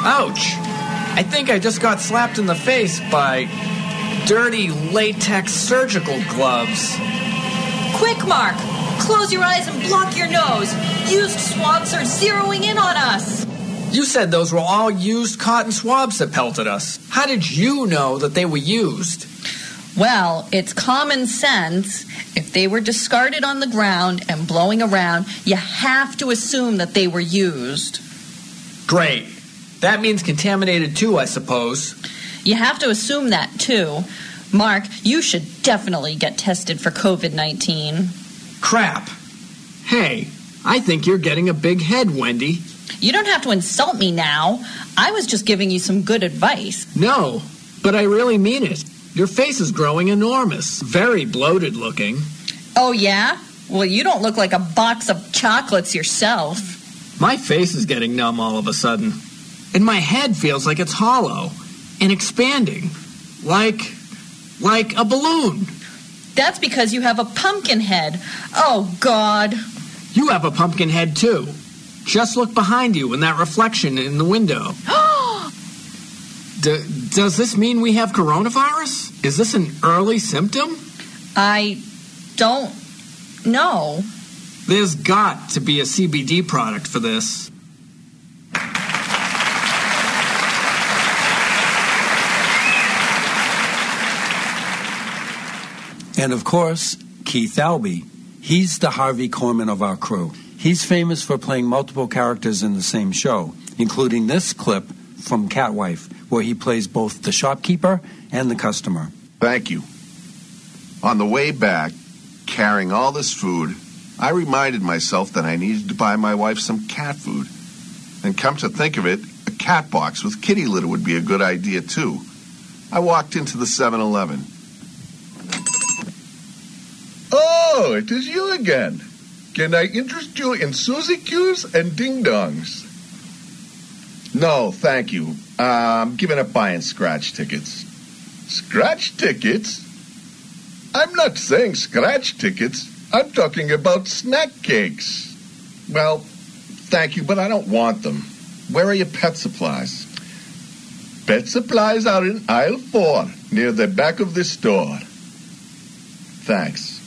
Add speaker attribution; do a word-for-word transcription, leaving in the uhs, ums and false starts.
Speaker 1: Ouch! I think I just got slapped in the face by dirty latex surgical gloves.
Speaker 2: Quick, Mark! Close your eyes and block your nose. Used swabs are zeroing in on us.
Speaker 1: You said those were all used cotton swabs that pelted us. How did you know that they were used?
Speaker 2: Well, it's common sense. If they were discarded on the ground and blowing around, you have to assume that they were used.
Speaker 1: Great. That means contaminated too, I suppose.
Speaker 2: You have to assume that too. Mark, you should definitely get tested for covid nineteen.
Speaker 1: Crap. Hey, I think you're getting a big head, Wendy.
Speaker 2: You don't have to insult me now. I was just giving you some good advice.
Speaker 1: No, but I really mean it. Your face is growing enormous. Very bloated looking.
Speaker 2: Oh, yeah? Well, you don't look like a box of chocolates yourself.
Speaker 1: My face is getting numb all of a sudden. And my head feels like it's hollow and expanding. Like, like a balloon.
Speaker 2: That's because you have a pumpkin head. Oh, God.
Speaker 1: You have a pumpkin head, too. Just look behind you in that reflection in the window. D- does this mean we have coronavirus? Is this an early symptom?
Speaker 2: I don't know.
Speaker 1: There's got to be a C B D product for this.
Speaker 3: And of course, Keith Albee. He's the Harvey Korman of our crew. He's famous for playing multiple characters in the same show, including this clip from Catwife, where he plays both the shopkeeper and the customer.
Speaker 4: Thank you. On the way back, carrying all this food, I reminded myself that I needed to buy my wife some cat food. And come to think of it, a cat box with kitty litter would be a good idea, too. I walked into the seven eleven.
Speaker 5: Oh, it is you again. Can I interest you in Suzy Q's and Ding Dongs?
Speaker 4: No, thank you. Uh, I'm giving up buying scratch tickets.
Speaker 5: Scratch tickets? I'm not saying scratch tickets. I'm talking about snack cakes.
Speaker 4: Well, thank you, but I don't want them. Where are your pet supplies?
Speaker 5: Pet supplies are in aisle four, near the back of the store.
Speaker 4: Thanks.